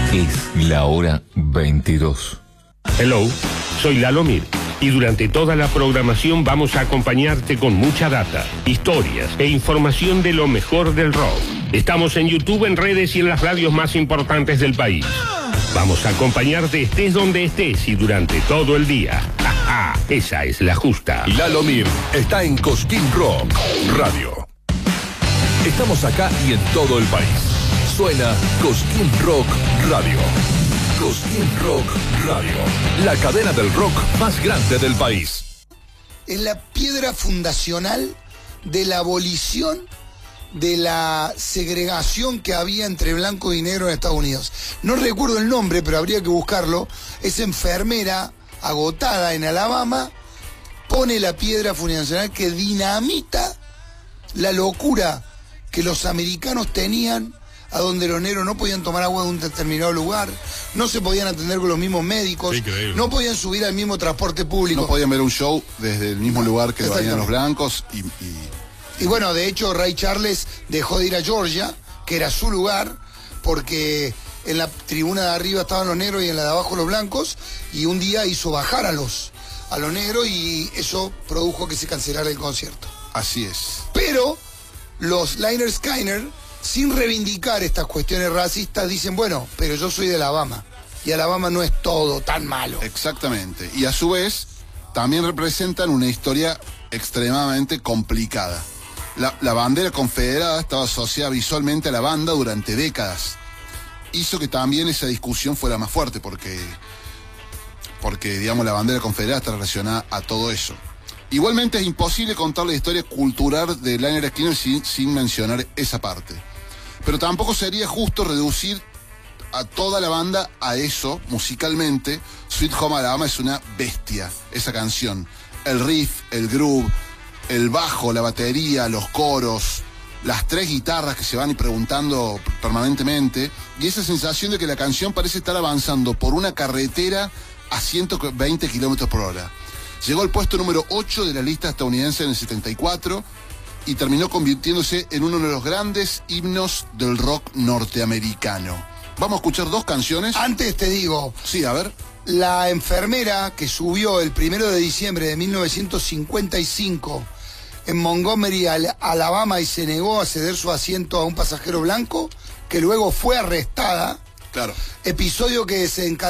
Es la hora 22. Hello, soy Lalo Mir y durante toda la programación vamos a acompañarte con mucha data, historias e información de lo mejor del rock. Estamos en YouTube, en redes y en las radios más importantes del país. Vamos a acompañarte estés donde estés y durante todo el día. ¡Ja, ja! Esa es la justa. Lalo Mir está en Cosquín Rock Radio. Estamos acá y en todo el país. Suena Cosquín Rock Radio. Cosquín Rock Radio, la cadena del rock más grande del país. Es la piedra fundacional de la abolición de la segregación que había entre blanco y negro en Estados Unidos. No recuerdo el nombre, pero habría que buscarlo. Esa enfermera agotada en Alabama pone la piedra fundacional que dinamita la locura que los americanos tenían, a donde los negros no podían tomar agua de un determinado lugar, no se podían atender con los mismos médicos, no podían subir al mismo transporte público. No podían ver un show desde el mismo lugar que lo veían los blancos. Y bueno, de hecho, Ray Charles dejó de ir a Georgia, que era su lugar, porque en la tribuna de arriba estaban los negros y en la de abajo los blancos, y un día hizo bajar a los negros y eso produjo que se cancelara el concierto. Así es. Pero los Lynyrd Skynyrd, sin reivindicar estas cuestiones racistas, dicen, bueno, pero yo soy de Alabama, y Alabama no es todo tan malo. Exactamente, y a su vez también representan una historia extremadamente complicada. La bandera confederada estaba asociada visualmente a la banda durante décadas. Hizo que también esa discusión fuera más fuerte, porque digamos, la bandera confederada está relacionada a todo eso. Igualmente es imposible contar la historia cultural de Lynyrd Skynyrd sin mencionar esa parte. Pero tampoco sería justo reducir a toda la banda a eso musicalmente. Sweet Home Alabama es una bestia, esa canción. El riff, el groove, el bajo, la batería, los coros, las tres guitarras que se van preguntando permanentemente, y esa sensación de que la canción parece estar avanzando por una carretera a 120 kilómetros por hora. Llegó al puesto número 8 de la lista estadounidense en el 74 y terminó convirtiéndose en uno de los grandes himnos del rock norteamericano. Vamos a escuchar dos canciones. Antes te digo... Sí, a ver. La enfermera que subió el 1 de diciembre de 1955 en Montgomery, Alabama, y se negó a ceder su asiento a un pasajero blanco, que luego fue arrestada. Claro. Episodio que desencadenó